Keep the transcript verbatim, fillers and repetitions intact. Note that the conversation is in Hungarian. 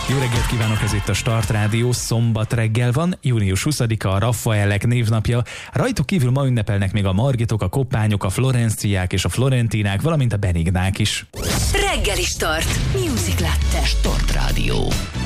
Jó reggelt kívánok, ez itt a Start Rádió, szombat reggel van, június huszadika, a Raffaelek névnapja. Rajtuk kívül ma ünnepelnek még a Margitok, a Koppányok, a Florenciák és a Florentinák, valamint a Benignák is. Reggeli Start. Music Latte. Start Rádió.